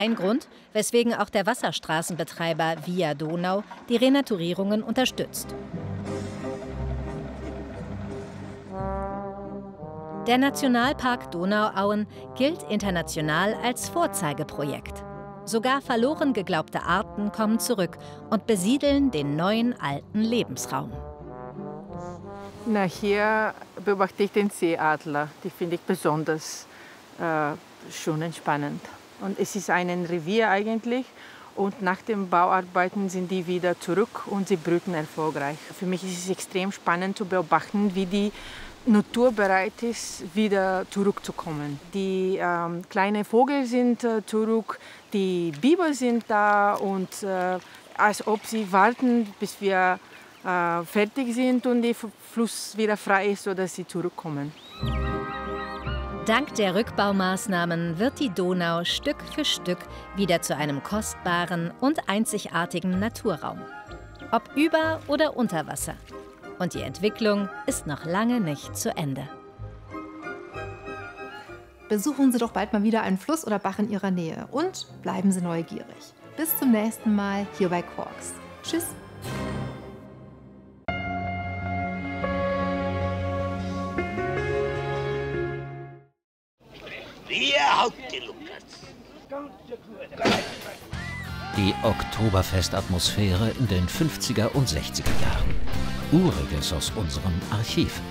Ein Grund, weswegen auch der Wasserstraßenbetreiber Via Donau die Renaturierungen unterstützt. Der Nationalpark Donauauen gilt international als Vorzeigeprojekt. Sogar verloren geglaubte Arten kommen zurück und besiedeln den neuen alten Lebensraum. Na, hier beobachte ich den Seeadler. Die finde ich besonders schön und spannend. Und es ist ein Revier eigentlich. Und nach den Bauarbeiten sind die wieder zurück und sie brüten erfolgreich. Für mich ist es extrem spannend zu beobachten, wie die Natur bereit ist, wieder zurückzukommen. Die kleinen Vögel sind zurück, die Biber sind da und als ob sie warten, bis wir fertig sind und der Fluss wieder frei ist, sodass sie zurückkommen. Dank der Rückbaumaßnahmen wird die Donau Stück für Stück wieder zu einem kostbaren und einzigartigen Naturraum. Ob über oder unter Wasser. Und die Entwicklung ist noch lange nicht zu Ende. Besuchen Sie doch bald mal wieder einen Fluss oder Bach in Ihrer Nähe und bleiben Sie neugierig. Bis zum nächsten Mal hier bei Quarks. Tschüss! Die Oktoberfestatmosphäre in den 50er und 60er Jahren. Uriges aus unserem Archiv.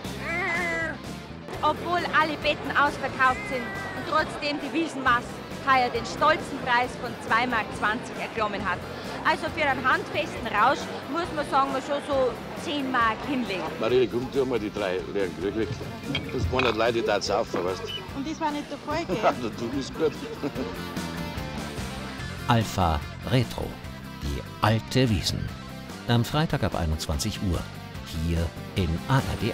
Obwohl alle Betten ausverkauft sind und trotzdem die Wiesenmaß heuer den stolzen Preis von 2,20 Mark erklommen hat. Also für einen handfesten Rausch muss man sagen, wir schon so 10 Mark hinlegen. Marie, komm, tu mal die 3 leeren Krüge. Das waren nicht Leute, die da saufen, weißt du. Und das war nicht der Fall, gell? Ja, du bist gut. Alpha Retro. Die alte Wiesn. Am Freitag ab 21 Uhr. Hier in ARD